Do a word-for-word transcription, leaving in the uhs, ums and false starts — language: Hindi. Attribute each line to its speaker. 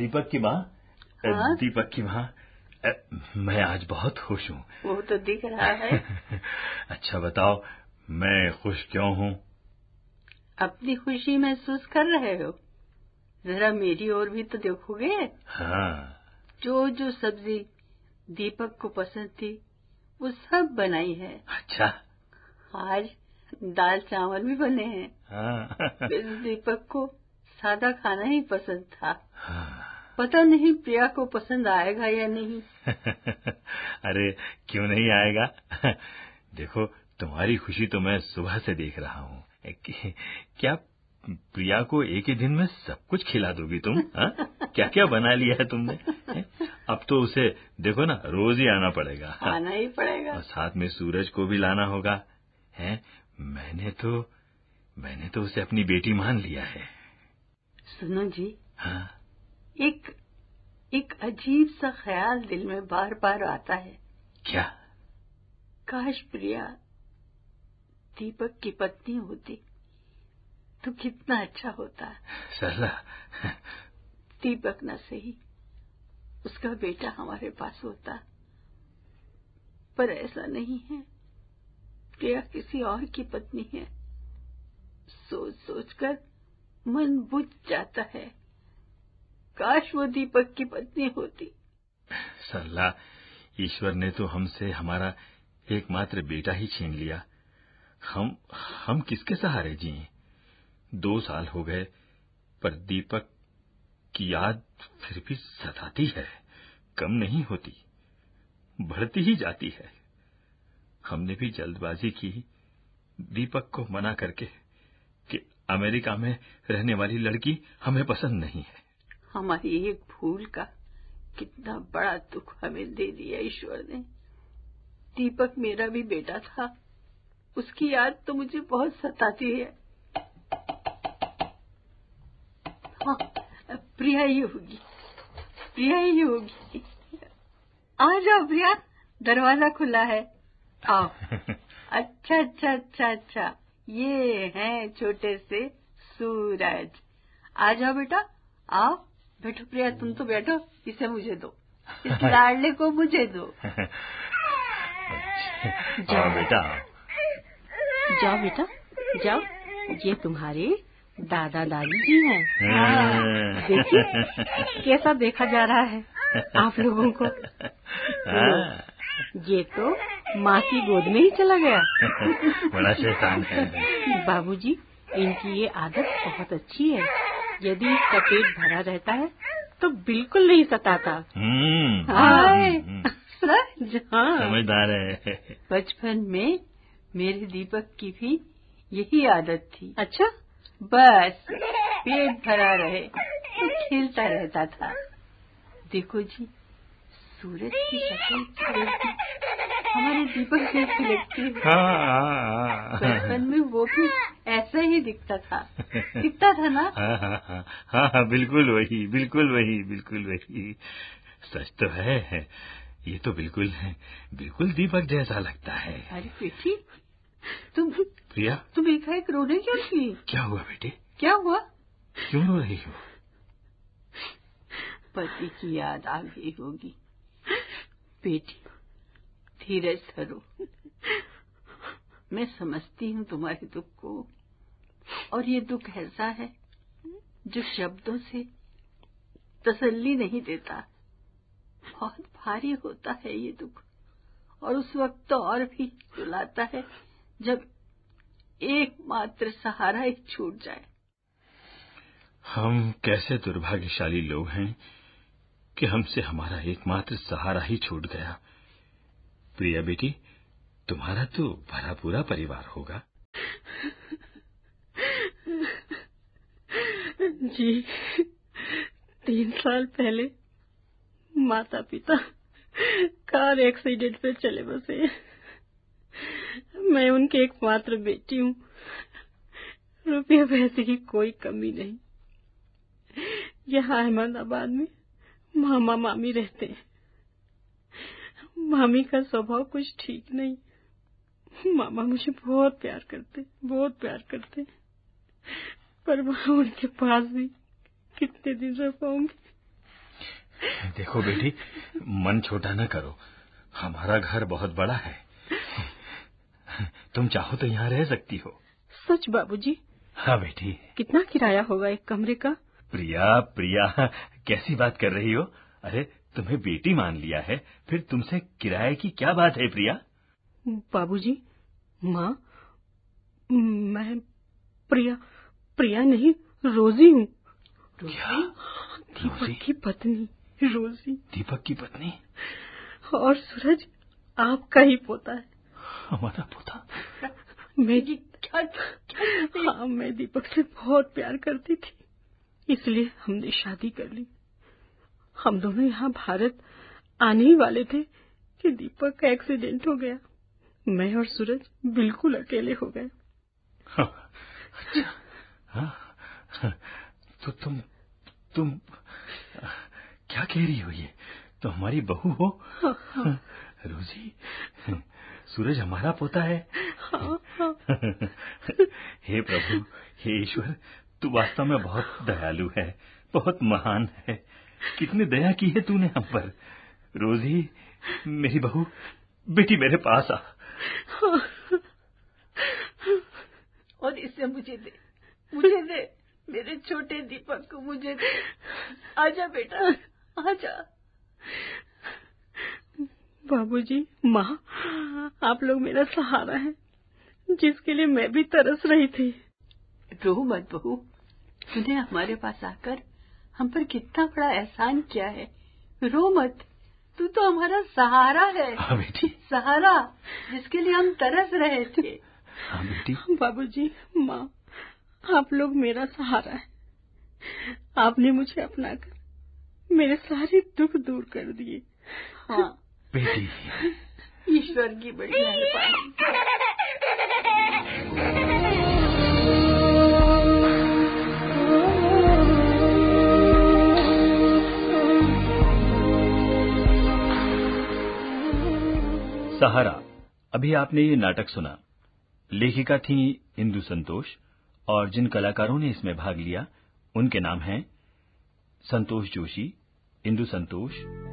Speaker 1: दीपक की माँ।
Speaker 2: हाँ?
Speaker 1: दीपक की माँ, मैं आज बहुत खुश हूँ।
Speaker 2: वो तो दिख रहा है।
Speaker 1: अच्छा बताओ, मैं खुश क्यों हूँ?
Speaker 2: अपनी खुशी महसूस कर रहे हो? जरा मेरी ओर भी तो देखोगे।
Speaker 1: हाँ।
Speaker 2: जो जो सब्जी दीपक को पसंद थी वो सब बनाई है।
Speaker 1: अच्छा।
Speaker 2: आज दाल चावल भी बने हैं।
Speaker 1: हाँ।
Speaker 2: दीपक को सादा खाना ही पसंद था।
Speaker 1: हाँ।
Speaker 2: पता नहीं प्रिया को पसंद आएगा या नहीं।
Speaker 1: अरे क्यों नहीं आएगा? देखो, तुम्हारी खुशी तो मैं सुबह से देख रहा हूँ। क्या प्रिया को एक ही दिन में सब कुछ खिला दोगी तुम? क्या क्या बना लिया है तुमने? अब तो उसे देखो ना, रोज ही आना पड़ेगा।
Speaker 2: आना ही पड़ेगा।
Speaker 1: और साथ में सूरज को भी लाना होगा। हैं? मैंने तो मैंने तो उसे अपनी बेटी मान लिया है।
Speaker 2: सुनो जी।
Speaker 1: हाँ?
Speaker 2: एक एक अजीब सा ख्याल दिल में बार बार आता है।
Speaker 1: क्या?
Speaker 2: काश प्रिया दीपक की पत्नी होती तो कितना अच्छा होता।
Speaker 1: सरला।
Speaker 2: दीपक न सही, उसका बेटा हमारे पास होता, पर ऐसा नहीं है। प्रिया किसी और की पत्नी है। सोच सोचकर मन बुझ जाता है। काश वो दीपक की पत्नी होती।
Speaker 1: सरला, ईश्वर ने तो हमसे हमारा एकमात्र बेटा ही छीन लिया। हम हम किसके सहारे जिए? दो साल हो गए, पर दीपक की याद फिर भी सताती है, कम नहीं होती, बढ़ती ही जाती है। हमने भी जल्दबाजी की दीपक को मना करके कि अमेरिका में रहने वाली लड़की हमें पसंद नहीं है।
Speaker 2: हमारी एक भूल का कितना बड़ा दुख हमें दे दिया ईश्वर ने। दीपक मेरा भी बेटा था, उसकी याद तो मुझे बहुत सताती है। हाँ, प्रिया ही होगी, प्रिया ही होगी। आ जाओ प्रिया, दरवाजा खुला है, आओ। अच्छा अच्छा अच्छा अच्छा, ये हैं छोटे से सूरज। आ जाओ बेटा, आओ बैठो। प्रिया तुम तो बैठो, इसे मुझे दो, इस लाडले को मुझे दो।
Speaker 1: जाओ बेटा,
Speaker 3: जाओ बेटा जाओ, ये तुम्हारे दादा दादी जी हैं।
Speaker 1: हाँ।
Speaker 3: देखिए कैसा देखा जा रहा है आप लोगों को।
Speaker 1: हाँ।
Speaker 3: ये तो माँ की गोद में ही चला गया।
Speaker 1: बड़ा शैतान है।
Speaker 3: बाबूजी, इनकी ये आदत बहुत अच्छी है। यदि इसका पेट भरा रहता है तो बिल्कुल नहीं सताता।
Speaker 1: हम्म।
Speaker 2: समझदार
Speaker 1: है।
Speaker 2: बचपन में मेरे दीपक की भी यही आदत थी।
Speaker 3: अच्छा?
Speaker 2: बस पेट भरा रहे तो खेलता रहता था। देखो जी, सूरज की शक्ल हमारे दीपक जैसी लगती है। बचपन में वो भी ऐसा ही दिखता था, दिखता था ना?
Speaker 1: हाँ हाँ हाँ हाँ हाँ, बिल्कुल वही, बिल्कुल वही, बिल्कुल वही। सच तो है, ये तो बिल्कुल है, बिल्कुल दीपक जैसा लगता है।
Speaker 2: अरे बेटी, तुम
Speaker 1: प्रिया,
Speaker 2: तुम एकाएक रोने क्यों लगी?
Speaker 1: क्या हुआ बेटे?
Speaker 2: क्या हुआ?
Speaker 1: क्यों रो रही हो?
Speaker 2: पति की याद आ गई होगी। बेटी धीरज धरो, मैं समझती हूँ तुम्हारे दुख को, और ये दुख ऐसा है जो शब्दों से तसल्ली नहीं देता। बहुत भारी होता है ये दुख, और उस वक्त तो और भी रुलाता है जब एकमात्र सहारा ही छूट जाए।
Speaker 1: हम कैसे दुर्भाग्यशाली लोग हैं कि हमसे हमारा एकमात्र सहारा ही छूट गया। प्रिया बेटी, तुम्हारा तो भरा पूरा परिवार होगा।
Speaker 3: जी, तीन साल पहले माता पिता कार एक्सीडेंट में चले बसे। मैं उनकी एकमात्र बेटी हूँ। रुपये पैसे की कोई कमी नहीं। यहाँ अहमदाबाद में मामा मामी रहते हैं। मामी का स्वभाव कुछ ठीक नहीं। मामा मुझे बहुत प्यार करते, बहुत प्यार करते, पर वहाँ उनके पास भी कितने दिन रह पाऊंगी।
Speaker 1: देखो बेटी, मन छोटा न करो, हमारा घर बहुत बड़ा है, तुम चाहो तो यहाँ रह सकती हो।
Speaker 3: सच बाबूजी?
Speaker 1: हाँ बेटी।
Speaker 3: कितना किराया होगा एक कमरे का?
Speaker 1: प्रिया प्रिया, कैसी बात कर रही हो? अरे तुम्हें बेटी मान लिया है, फिर तुमसे किराए की क्या बात है प्रिया?
Speaker 3: बाबूजी, माँ, मैं प्रिया प्रिया नहीं, रोजी हूँ।
Speaker 1: क्या?
Speaker 3: दीपक की पत्नी रोजी।
Speaker 1: दीपक की पत्नी?
Speaker 3: और सूरज आपका ही पोता है।
Speaker 1: हमारा पोता?
Speaker 3: मैं क्या, क्या हाँ, मैं दीपक से बहुत प्यार करती थी, इसलिए हमने शादी कर ली। हम दोनों यहाँ भारत आने ही वाले थे कि दीपक का एक्सीडेंट हो गया। मैं और सूरज बिल्कुल अकेले हो गए।
Speaker 1: हाँ, अच्छा, हाँ, तो तुम तुम क्या कह रही हो? ये तो हमारी बहू हो।
Speaker 3: हाँ, हाँ।
Speaker 1: रोजी, सूरज हमारा पोता है।
Speaker 3: हाँ, हाँ।
Speaker 1: हे प्रभु, हे ईश्वर, तू वास्तव में बहुत दयालु है, बहुत महान है। कितनी दया की है तूने हम पर। रोजी, मेरी बहू, बेटी मेरे पास आ।
Speaker 2: और इसे मुझे दे, मुझे दे, मेरे छोटे दीपक को मुझे दे। आजा बेटा, आजा।
Speaker 3: बाबूजी, माँ, आप लोग मेरा सहारा है, जिसके लिए मैं भी तरस रही थी।
Speaker 2: रो मत बहू, तूने हमारे पास आकर हम पर कितना बड़ा एहसान किया है। रो मत, तू तो हमारा सहारा है।
Speaker 1: हाँ बेटी।
Speaker 2: सहारा जिसके लिए हम तरस रहे थे।
Speaker 1: हाँ बेटी।
Speaker 3: बाबूजी, माँ, आप लोग मेरा सहारा है। आपने मुझे अपनाकर मेरे सारे दुख दूर कर दिए।
Speaker 2: हाँ
Speaker 1: बेटी,
Speaker 2: ईश्वर की बड़ी मेहरबानी।
Speaker 1: सहारा। अभी आपने ये नाटक सुना। लेखिका थी इंदु संतोष और जिन कलाकारों ने इसमें भाग लिया उनके नाम हैं संतोष जोशी, इंदु संतोष,